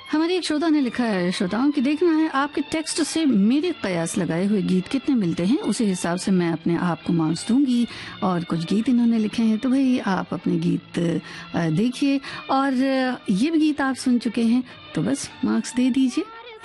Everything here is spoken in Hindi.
हमारे एक श्रोता ने लिखा है, श्रोताओं की देखना है आपके टेक्स्ट से मेरे कयास लगाए हुए गीत कितने मिलते हैं, उसी हिसाब से मैं अपने आप को मार्क्स दूंगी। और कुछ गीत इन्होंने लिखे हैं, तो भाई आप अपने गीत देखिए। और ये भी गीत आप सुन चुके हैं तो बस मार्क्स दे दीजिए।